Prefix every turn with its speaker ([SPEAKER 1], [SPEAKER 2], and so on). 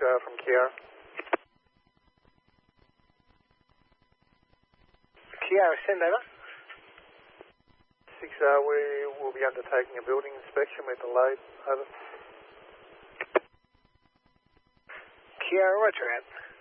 [SPEAKER 1] from Kiara.
[SPEAKER 2] Kiara, send over.
[SPEAKER 1] 6, we will be undertaking a building inspection with the load. Over.
[SPEAKER 2] Kiara, roger out.